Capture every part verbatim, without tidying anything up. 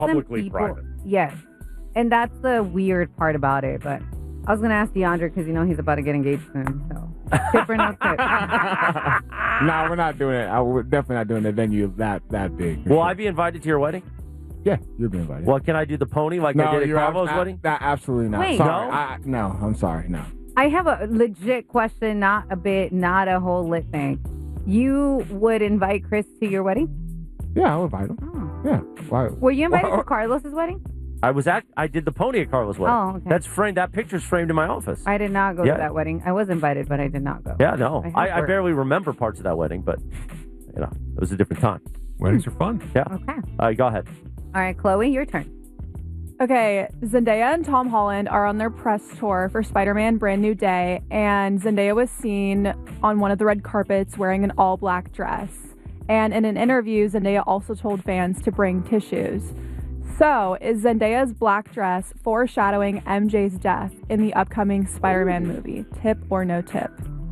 publicly people, private. Yes. And that's the weird part about it. But I was going to ask DeAndre because, you know, he's about to get engaged soon. So, tip or no tip? No, we're not doing it. I, we're definitely not doing a venue that, that big. Will I be invited to your wedding? Yeah, you'll be invited. Well, can I do the pony like no, I did at you're Carvo's ab- wedding? Ab- absolutely not. Wait. Sorry. No? I, no, I'm sorry. No. I have a legit question, not a bit, not a whole lit thing. You would invite Chris to your wedding? Yeah, I'll invite him. Oh. Yeah. Why? Were you invited Well, to Carlos's wedding? I was at. I did the pony at Carvo's wedding. Oh, okay. That's framed. That picture's framed in my office. I did not go Yeah. to that wedding. I was invited, but I did not go. Yeah, no. I I, have I work. barely remember parts of that wedding, but you know, it was a different time. Weddings are fun. Yeah. Okay. All right, go ahead. All right, Chloe, your turn. Okay, Zendaya and Tom Holland are on their press tour for Spider-Man Brand New Day, and Zendaya was seen on one of the red carpets wearing an all-black dress. And in an interview, Zendaya also told fans to bring tissues. So, is Zendaya's black dress foreshadowing M J's death in the upcoming Spider-Man movie? Tip or no tip?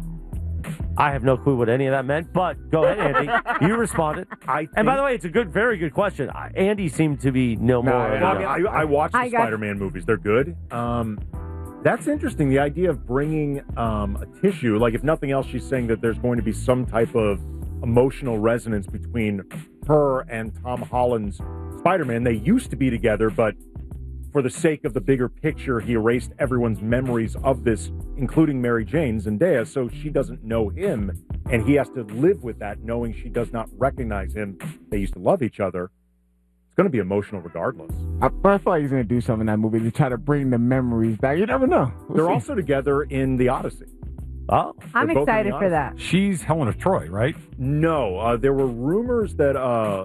I have no clue what any of that meant, but go ahead, Andy. You responded. I And by think- the way, it's a good, very good question. I- Andy seemed to be no, No, more. yeah, of Well, a- I mean, I, I watched the I got- Spider-Man movies. They're good. Um, that's interesting. The idea of bringing um, a tissue, like if nothing else, she's saying that there's going to be some type of emotional resonance between her and Tom Holland's Spider-Man. They used to be together, but for the sake of the bigger picture, he erased everyone's memories of this, including Mary Jane, Zendaya, so she doesn't know him, and he has to live with that, knowing she does not recognize him. They used to love each other. It's going to be emotional regardless. I, but I feel like he's going to do something in that movie to try to bring the memories back. You never know. We'll They're see. also together in The Odyssey. Oh. I'm They're both in excited the for that. She's Helena Troy, right? No, uh, there were rumors that uh,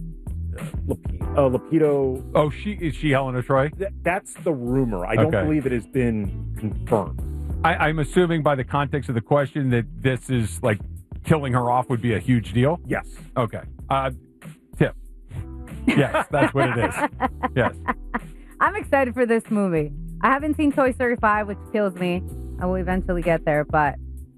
Lap- uh, Lapido. Oh, she is she Helena Troy? Th- that's the rumor. I don't Okay. believe it has been confirmed. I, I'm assuming by the context of the question that this is like killing her off would be a huge deal. Yes. Okay. Uh, tip. Yes, that's what it is. Yes. I'm excited for this movie. I haven't seen Toy Story five, which kills me. I will eventually get there, but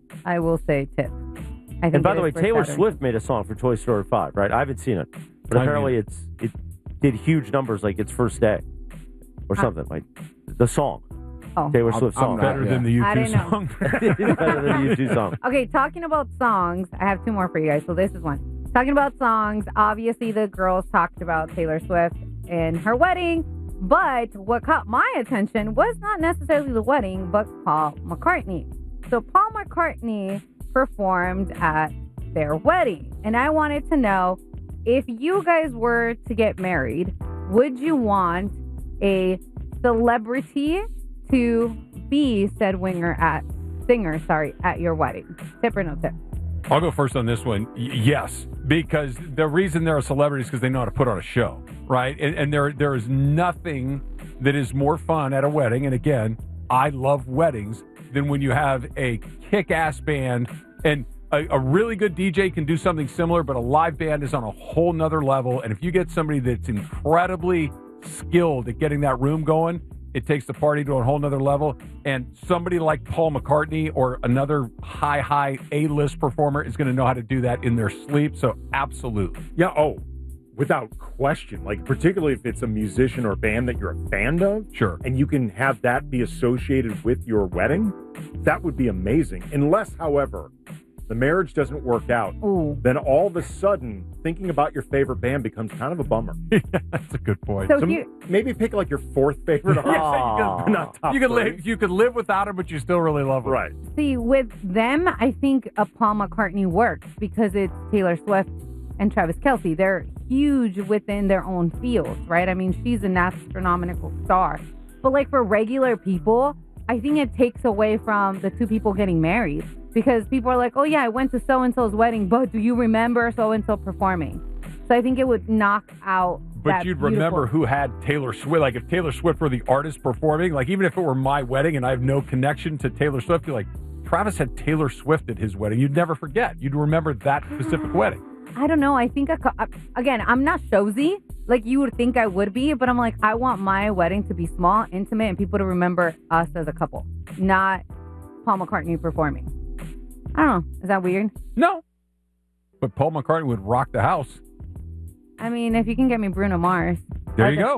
I will say tip. I think And by it the is way, for Taylor Saturday. Swift made a song for Toy Story five, right? I haven't seen it, but I apparently mean- it's it did huge numbers, like its first day or Huh. something. Like the song, Oh. Taylor I'm- Swift I'm song, not- Better yeah. than the I U two didn't know. song. better than the U two song. Okay, talking about songs, I have two more for you guys. So this is one. Talking about songs, obviously the girls talked about Taylor Swift and her wedding, but what caught my attention was not necessarily the wedding, but Paul McCartney. So Paul McCartney performed at their wedding, and I wanted to know, if you guys were to get married, would you want a celebrity to be said winger at singer, sorry, at your wedding? Tip or no tip? I'll go first on this one. Y- yes, because the reason they're a celebrity is because they know how to put on a show, right? And, and there there is nothing that is more fun at a wedding. And again, I love weddings than when you have a kick-ass band and a, a really good D J can do something similar, but a live band is on a whole nother level. And if you get somebody that's incredibly skilled at getting that room going, it takes the party to a whole nother level. And somebody like Paul McCartney or another high, high A-list performer is going to know how to do that in their sleep. So absolutely. Yeah. Oh, without question. Like, particularly if it's a musician or band that you're a fan of. Sure. And you can have that be associated with your wedding. That would be amazing. Unless, however, the marriage doesn't work out. Ooh. Then all of a sudden, thinking about your favorite band becomes kind of a bummer. That's a good point. So So you, maybe pick like your fourth favorite. Aw. But not top you could three. live you could live without them, but you still really love them. Right. see, with them, I think a Paul McCartney works because it's Taylor Swift and Travis Kelce. They're huge within their own fields, right? I mean, she's an astronomical star. But like for regular people, I think it takes away from the two people getting married because people are like, oh yeah, I went to so-and-so's wedding, but do you remember so-and-so performing? So I think it would knock out But that you'd beautiful- remember who had Taylor Swift. Like if Taylor Swift were the artist performing, like even if it were my wedding and I have no connection to Taylor Swift, you're like, Travis had Taylor Swift at his wedding. You'd never forget. You'd remember that specific wedding. I don't know. I think, a, cou- uh, again, I'm not showsy like you would think I would be, but I'm like, I want my wedding to be small, intimate, and people to remember us as a couple, not Paul McCartney performing. I don't know. Is that weird? No. But Paul McCartney would rock the house. I mean, if you can get me Bruno Mars. There you go.